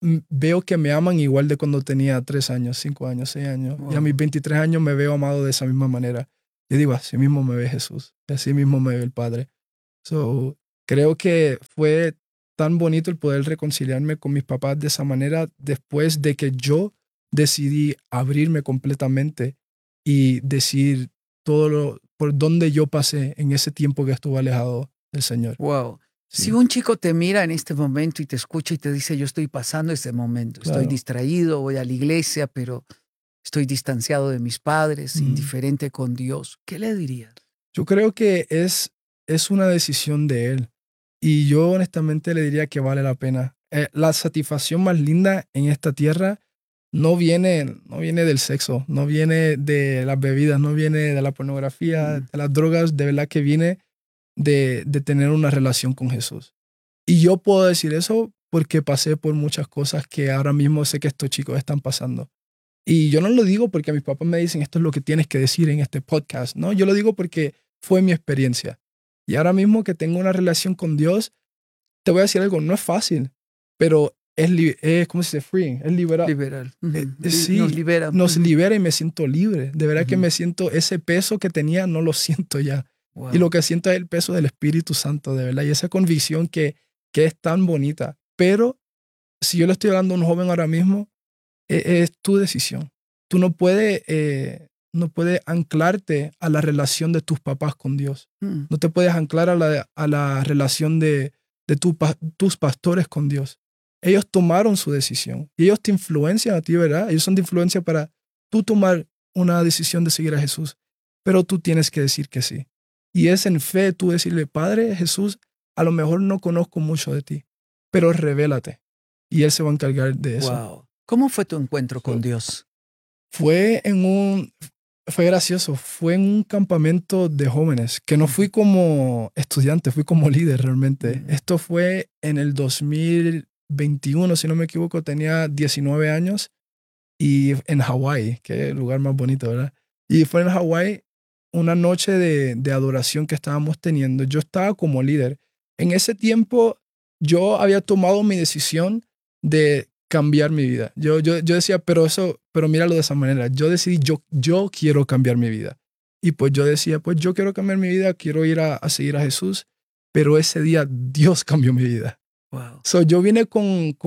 veo que me aman igual de cuando tenía 3 años, 5 años, 6 años. Wow. Y a mis 23 años me veo amado de esa misma manera. Yo digo, así mismo me ve Jesús, así mismo me ve el Padre. So, creo que fue tan bonito el poder reconciliarme con mis papás de esa manera después de que yo decidí abrirme completamente y decir todo lo por donde yo pasé en ese tiempo que estuve alejado del Señor. Wow. Sí. Si un chico te mira en este momento y te escucha y te dice, yo estoy pasando este momento, Claro. estoy distraído, voy a la iglesia, pero estoy distanciado de mis padres, indiferente con Dios, ¿qué le dirías? Yo creo que es una decisión de él. Y yo honestamente le diría que vale la pena. La satisfacción más linda en esta tierra no viene del sexo, no viene de las bebidas, no viene de la pornografía, de las drogas, de verdad que viene de tener una relación con Jesús. Y yo puedo decir eso porque pasé por muchas cosas que ahora mismo sé que estos chicos están pasando. Y yo no lo digo porque mis papás me dicen esto es lo que tienes que decir en este podcast, ¿no? Yo lo digo porque fue mi experiencia. Y ahora mismo que tengo una relación con Dios, te voy a decir algo, no es fácil, pero es ¿cómo se dice? Free, es liberar. Liberal. Sí, Nos libera. nos libera y me siento libre. De verdad que Ujú. me siento, ese peso que tenía no lo siento ya. Wow. Y lo que siento es el peso del Espíritu Santo, de verdad. Y esa convicción que es tan bonita. Pero si yo le estoy hablando a un joven ahora mismo, es tu decisión. Tú no puedes anclarte a la relación de tus papás con Dios. No te puedes anclar a la relación de tus pastores con Dios. Ellos tomaron su decisión y ellos te influencian a ti, ¿verdad? Ellos son de influencia para tú tomar una decisión de seguir a Jesús, pero tú tienes que decir que sí. Y es en fe tú decirle, Padre Jesús, a lo mejor no conozco mucho de ti, pero revélate. Y Él se va a encargar de eso. Wow. ¿Cómo fue tu encuentro con Dios? Fue gracioso, fue en un campamento de jóvenes, que no fui como estudiante, fui como líder realmente. Esto fue en el 2021, si no me equivoco, tenía 19 años y en Hawái, que es el lugar más bonito, ¿verdad? Y fue en Hawái una noche de adoración que estábamos teniendo. Yo estaba como líder. En ese tiempo yo había tomado mi decisión de cambiar mi vida. Yo decía, pero míralo de esa manera. Yo decidí, yo quiero cambiar mi vida. Y pues yo decía, pues yo quiero cambiar mi vida, quiero ir a seguir a Jesús. Pero ese día Dios cambió mi vida. Wow. So yo vine con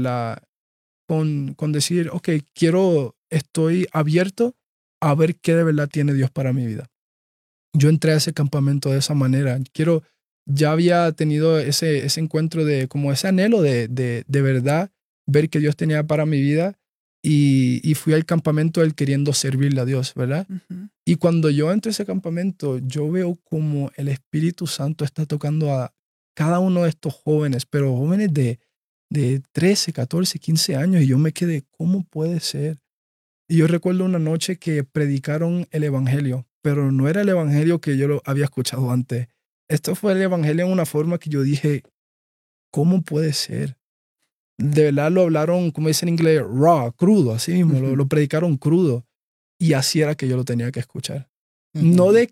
decir, ok, estoy abierto a ver qué de verdad tiene Dios para mi vida. Yo entré a ese campamento de esa manera. Ya había tenido ese encuentro como ese anhelo de verdad ver que Dios tenía para mi vida y fui al campamento él queriendo servirle a Dios, ¿verdad? Uh-huh. Y cuando yo entro a ese campamento, yo veo como el Espíritu Santo está tocando a cada uno de estos jóvenes, pero jóvenes de 13, 14, 15 años, y yo me quedé, ¿cómo puede ser? Y yo recuerdo una noche que predicaron el evangelio, pero no era el evangelio que yo lo había escuchado antes. Esto fue el evangelio en una forma que yo dije, ¿cómo puede ser? De verdad lo hablaron, como dicen en inglés, raw, crudo, así mismo, Uh-huh. lo predicaron crudo. Y así era que yo lo tenía que escuchar. Uh-huh. No de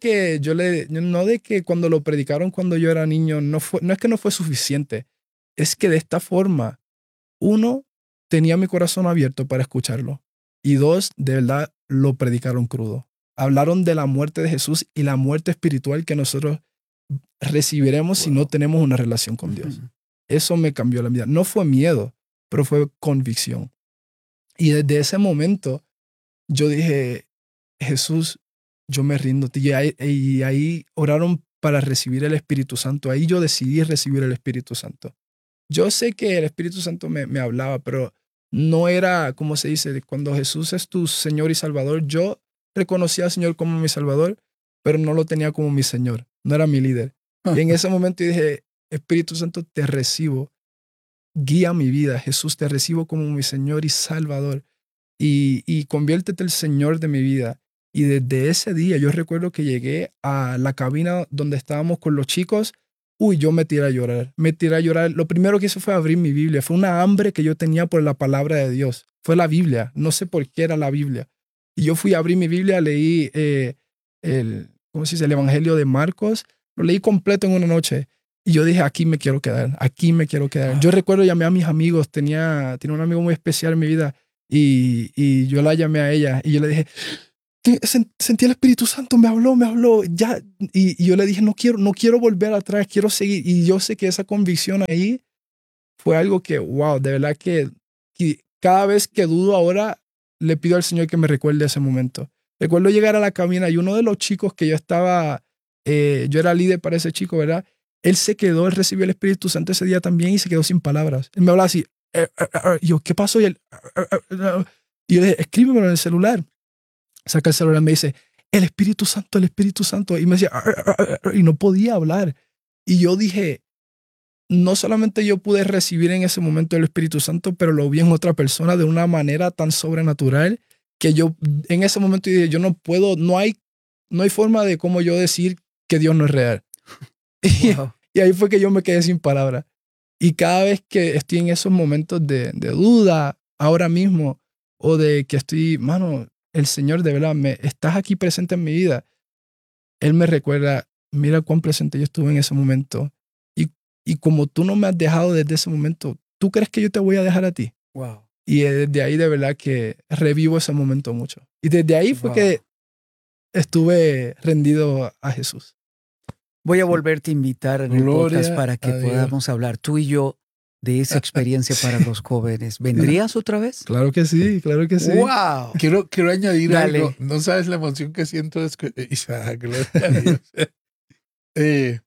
que cuando lo predicaron cuando yo era niño, no es que no fue suficiente. Es que de esta forma, uno, tenía mi corazón abierto para escucharlo. Y dos, de verdad lo predicaron crudo. Hablaron de la muerte de Jesús y la muerte espiritual que nosotros recibiremos si no tenemos una relación con Dios. Uh-huh. Eso me cambió la vida. No fue miedo, pero fue convicción. Y desde ese momento yo dije, Jesús, yo me rindo. Y ahí oraron para recibir el Espíritu Santo. Ahí yo decidí recibir el Espíritu Santo. Yo sé que el Espíritu Santo me hablaba, pero no era, como se dice, cuando Jesús es tu Señor y Salvador. Yo reconocía al Señor como mi Salvador, pero no lo tenía como mi Señor. No era mi líder. Y en ese momento dije, Espíritu Santo, te recibo. Guía mi vida. Jesús, te recibo como mi Señor y Salvador. Y conviértete el Señor de mi vida. Y desde ese día yo recuerdo que llegué a la cabina donde estábamos con los chicos. Yo me tiré a llorar. Lo primero que hice fue abrir mi Biblia. Fue una hambre que yo tenía por la palabra de Dios. Fue la Biblia. No sé por qué era la Biblia. Y yo fui a abrir mi Biblia, leí el Evangelio de Marcos. Lo leí completo en una noche. Y yo dije, aquí me quiero quedar, aquí me quiero quedar. Yo recuerdo, llamé a mis amigos, tenía un amigo muy especial en mi vida y yo la llamé a ella y yo le dije, sentí el Espíritu Santo, me habló, ya. Y yo le dije, no quiero volver atrás, quiero seguir. Y yo sé que esa convicción ahí fue algo que, wow, de verdad que cada vez que dudo ahora, le pido al Señor que me recuerde ese momento. Recuerdo llegar a la cabina y uno de los chicos que yo estaba, yo era líder para ese chico, ¿verdad? Él recibió el Espíritu Santo ese día también y se quedó sin palabras. Él me hablaba así, y yo, ¿qué pasó? Y él, y yo le dije, escríbemelo en el celular. Saca el celular y me dice, el Espíritu Santo. Y me decía, y no podía hablar. Y yo dije, no solamente yo pude recibir en ese momento el Espíritu Santo, pero lo vi en otra persona de una manera tan sobrenatural que yo en ese momento dije, yo no puedo, no hay forma de cómo yo decir que Dios no es real. Wow. Y ahí fue que yo me quedé sin palabras. Y cada vez que estoy en esos momentos de duda, ahora mismo, o de que estoy, mano, el Señor de verdad, estás aquí presente en mi vida. Él me recuerda, mira cuán presente yo estuve en ese momento. Y como tú no me has dejado desde ese momento, ¿tú crees que yo te voy a dejar a ti? Wow. Y desde ahí de verdad que revivo ese momento mucho. Y desde ahí fue que estuve rendido a Jesús. Voy a volverte a invitar en el podcast para que podamos hablar tú y yo de esa experiencia para los jóvenes. ¿Vendrías otra vez? Claro que sí, claro que sí. ¡Wow! Quiero añadir Dale. algo. No sabes la emoción que siento. Isaac, gloria a Dios.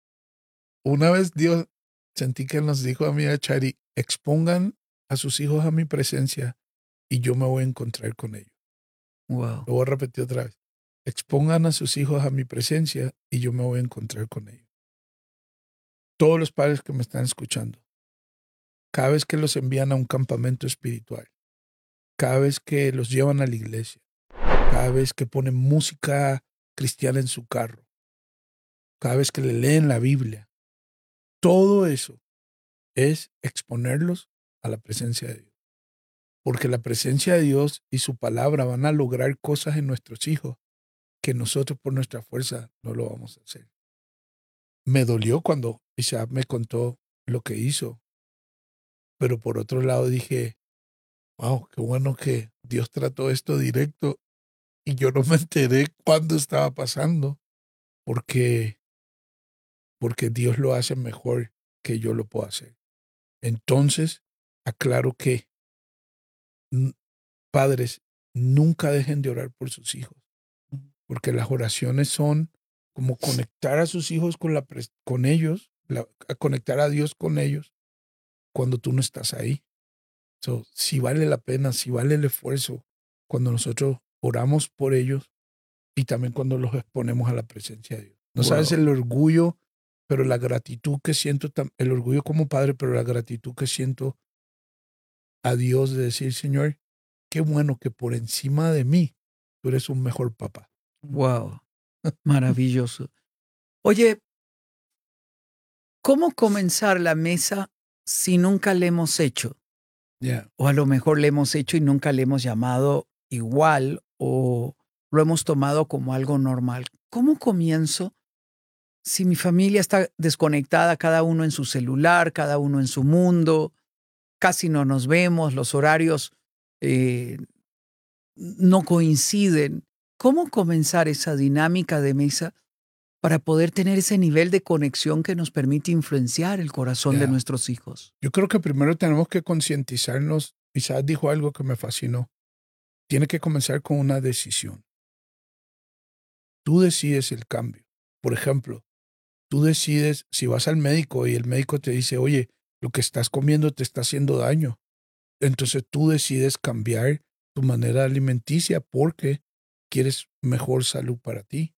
Una vez Dios sentí que nos dijo a mí, a Chari, expongan a sus hijos a mi presencia y yo me voy a encontrar con ellos. Wow. Lo voy a repetir otra vez. Expongan a sus hijos a mi presencia y yo me voy a encontrar con ellos. Todos los padres que me están escuchando, cada vez que los envían a un campamento espiritual, cada vez que los llevan a la iglesia, cada vez que ponen música cristiana en su carro, cada vez que le leen la Biblia, todo eso es exponerlos a la presencia de Dios. Porque la presencia de Dios y su palabra van a lograr cosas en nuestros hijos que nosotros por nuestra fuerza no lo vamos a hacer. Me dolió cuando Isaac me contó lo que hizo. Pero por otro lado dije, wow, qué bueno que Dios trató esto directo y yo no me enteré cuándo estaba pasando porque Dios lo hace mejor que yo lo puedo hacer. Entonces, aclaro que padres, nunca dejen de orar por sus hijos, porque las oraciones son como conectar a sus hijos con ellos, conectar a Dios con ellos cuando tú no estás ahí. Si vale la pena, si vale el esfuerzo, cuando nosotros oramos por ellos y también cuando los exponemos a la presencia de Dios. No sabes el orgullo, pero la gratitud que siento, el orgullo como padre, pero la gratitud que siento a Dios de decir, Señor, qué bueno que por encima de mí tú eres un mejor papá. Wow, maravilloso. Oye, ¿cómo comenzar la mesa si nunca le hemos hecho? Yeah. O a lo mejor le hemos hecho y nunca le hemos llamado igual o lo hemos tomado como algo normal. ¿Cómo comienzo si mi familia está desconectada, cada uno en su celular, cada uno en su mundo, casi no nos vemos, los horarios no coinciden? ¿Cómo comenzar esa dinámica de mesa para poder tener ese nivel de conexión que nos permite influenciar el corazón de nuestros hijos? Yo creo que primero tenemos que concientizarnos. Isaac dijo algo que me fascinó. Tiene que comenzar con una decisión. Tú decides el cambio. Por ejemplo, tú decides si vas al médico y el médico te dice, oye, lo que estás comiendo te está haciendo daño. Entonces tú decides cambiar tu manera alimenticia porque quieres mejor salud para ti.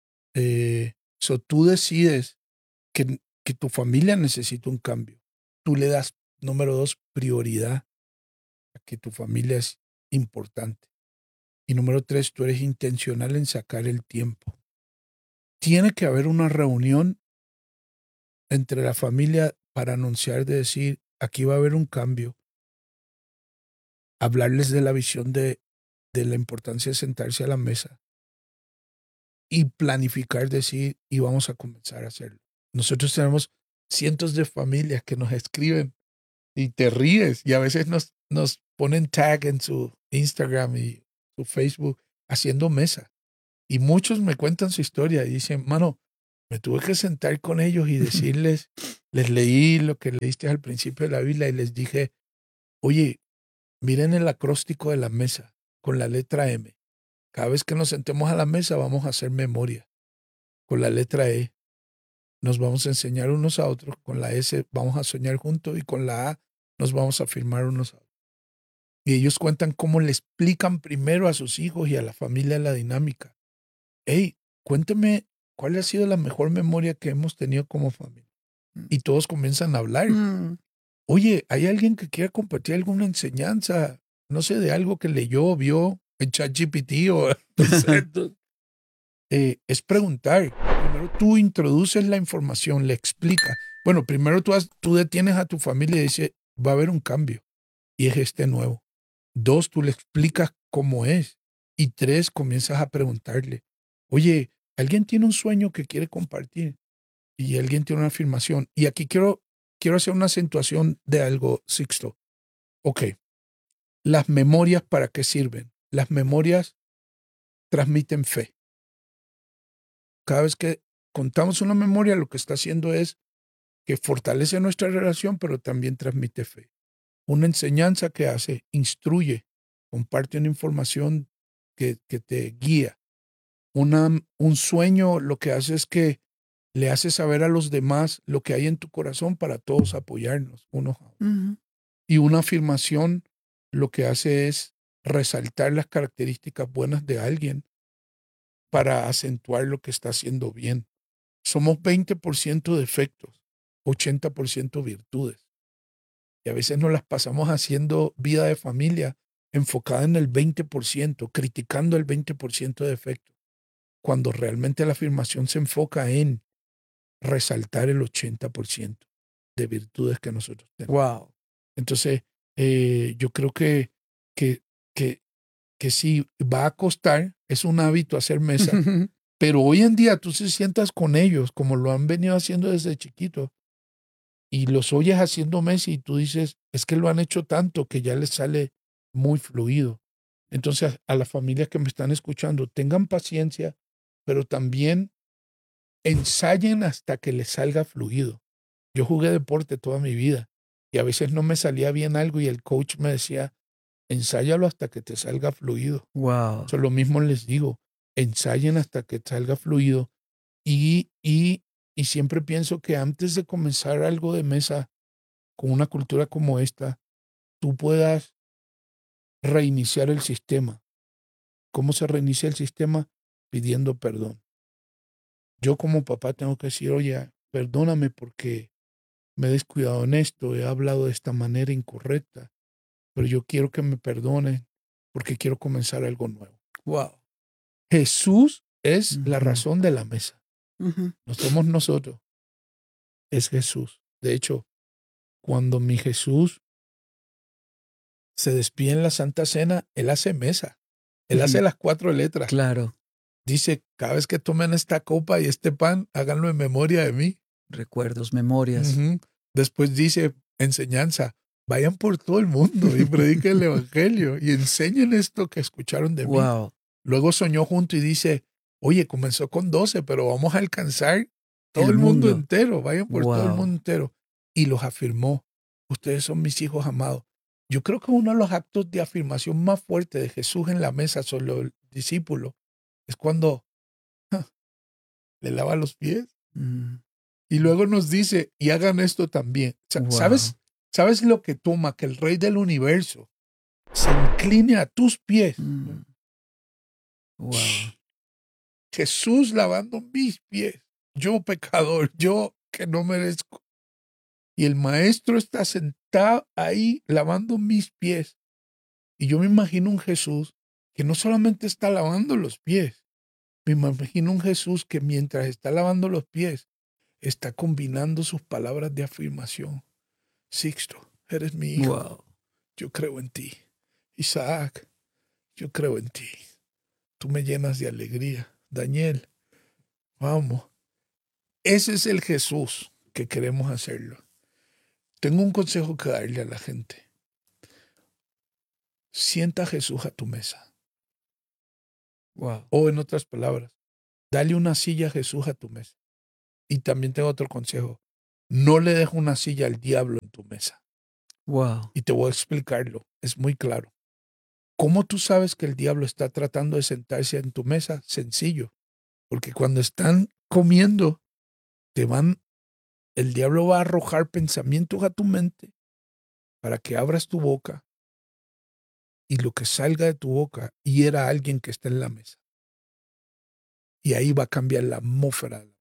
Tú decides que tu familia necesita un cambio. Tú le das, número 2, prioridad a que tu familia es importante. Y número 3, tú eres intencional en sacar el tiempo. Tiene que haber una reunión entre la familia para anunciar, de decir, aquí va a haber un cambio. Hablarles de la visión de la importancia de sentarse a la mesa. Y planificar, decir, y vamos a comenzar a hacerlo. Nosotros tenemos cientos de familias que nos escriben y te ríes y a veces nos ponen tag en su Instagram y su Facebook haciendo mesa. Y muchos me cuentan su historia y dicen, mano, me tuve que sentar con ellos y decirles, les leí lo que leíste al principio de la Biblia y les dije, oye, miren el acróstico de la mesa con la letra M. Cada vez que nos sentemos a la mesa vamos a hacer memoria. Con la letra E nos vamos a enseñar unos a otros. Con la S vamos a soñar juntos y con la A nos vamos a afirmar unos a otros. Y ellos cuentan cómo le explican primero a sus hijos y a la familia la dinámica. Hey, cuéntame cuál ha sido la mejor memoria que hemos tenido como familia. Y todos comienzan a hablar. Oye, ¿hay alguien que quiera compartir alguna enseñanza? No sé, de algo que leyó o vio en ChatGPT o... es preguntar. Primero tú introduces la información, le explicas. Bueno, primero tú detienes a tu familia y dices, va a haber un cambio. Y es este nuevo. 2, tú le explicas cómo es. Y 3, comienzas a preguntarle, oye, ¿alguien tiene un sueño que quiere compartir? Y alguien tiene una afirmación. Y aquí quiero hacer una acentuación de algo, Sixto. Ok, las memorias, ¿para qué sirven? Las memorias transmiten fe. Cada vez que contamos una memoria, lo que está haciendo es que fortalece nuestra relación, pero también transmite fe. Una enseñanza que hace, instruye, comparte una información que te guía. Un sueño lo que hace es que le hace saber a los demás lo que hay en tu corazón para todos apoyarnos unos a otros. Y una afirmación lo que hace es resaltar las características buenas de alguien para acentuar lo que está haciendo bien. Somos 20% defectos, 80% virtudes. Y a veces nos las pasamos haciendo vida de familia enfocada en el 20%, criticando el 20% de defectos, cuando realmente la afirmación se enfoca en resaltar el 80% de virtudes que nosotros tenemos. Wow. Entonces, yo creo que sí, va a costar, es un hábito hacer mesa, pero hoy en día tú se sientas con ellos, como lo han venido haciendo desde chiquitos, y los oyes haciendo mesa y tú dices, es que lo han hecho tanto que ya les sale muy fluido. Entonces, a las familias que me están escuchando, tengan paciencia, pero también ensayen hasta que les salga fluido. Yo jugué deporte toda mi vida y a veces no me salía bien algo y el coach me decía, ensáyalo hasta que te salga fluido. Wow. Eso lo mismo les digo, ensayen hasta que salga fluido y siempre pienso que antes de comenzar algo de mesa con una cultura como esta, tú puedas reiniciar el sistema. ¿Cómo se reinicia el sistema? Pidiendo perdón. Yo como papá tengo que decir, oye, perdóname porque me he descuidado en esto, he hablado de esta manera incorrecta, pero yo quiero que me perdonen porque quiero comenzar algo nuevo. Wow. Jesús es la razón de la mesa. Uh-huh. No somos nosotros, es Jesús. De hecho, cuando mi Jesús se despide en la Santa Cena, Él hace mesa. Él hace las 4 letras. Claro. Dice, cada vez que tomen esta copa y este pan, háganlo en memoria de mí. Recuerdos, memorias. Uh-huh. Después dice, enseñanza, vayan por todo el mundo y prediquen el evangelio y enseñen esto que escucharon de mí. Wow. Luego soñó junto y dice, oye, comenzó con 12, pero vamos a alcanzar todo el mundo entero. Vayan por todo el mundo entero. Y los afirmó, ustedes son mis hijos amados. Yo creo que uno de los actos de afirmación más fuertes de Jesús en la mesa sobre los discípulos es cuando le lava los pies. Y luego nos dice, y hagan esto también. O sea, Wow. ¿Sabes lo que toma que el Rey del Universo se incline a tus pies? Wow. Jesús lavando mis pies. Yo pecador, yo que no merezco. Y el maestro está sentado ahí lavando mis pies. Y yo me imagino un Jesús que no solamente está lavando los pies, me imagino un Jesús que mientras está lavando los pies, está combinando sus palabras de afirmación. Sixto, eres mi hijo. Wow. Yo creo en ti. Isaac, yo creo en ti. Tú me llenas de alegría. Daniel, vamos. Ese es el Jesús porque queremos hacerlo. Tengo un consejo que darle a la gente. Sienta a Jesús a tu mesa. Wow. O en otras palabras, dale una silla a Jesús a tu mesa. Y también tengo otro consejo. No le dejes una silla al diablo en tu mesa. Wow. Y te voy a explicarlo. Es muy claro. ¿Cómo tú sabes que el diablo está tratando de sentarse en tu mesa? Sencillo. Porque cuando están comiendo, el diablo va a arrojar pensamientos a tu mente para que abras tu boca y lo que salga de tu boca hiera a alguien que está en la mesa. Y ahí va a cambiar la atmósfera de la mesa.